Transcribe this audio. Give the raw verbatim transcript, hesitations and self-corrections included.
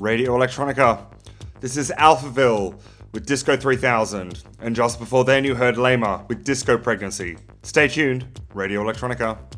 Radio Electronica. This is Alphaville with Disco three thousand, and just before then you heard Lema with Disco Pregnancy. Stay tuned, Radio Electronica.